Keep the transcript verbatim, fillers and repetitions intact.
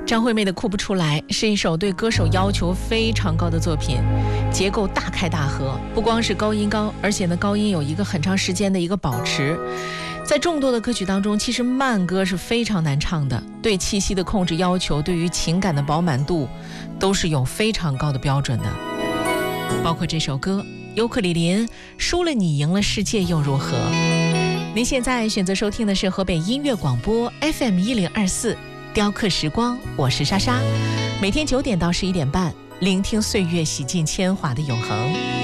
张惠妹的《哭不出来》是一首对歌手要求非常高的作品，结构大开大合，不光是高音高，而且呢高音有一个很长时间的一个保持。在众多的歌曲当中，其实慢歌是非常难唱的，对气息的控制要求，对于情感的饱满度都是有非常高的标准的。包括这首歌尤克里林，输了你赢了世界又如何。您现在选择收听的是河北音乐广播 F M 一零二四雕刻时光，我是莎莎，每天九点到十一点半，聆听岁月洗尽铅华的永恒。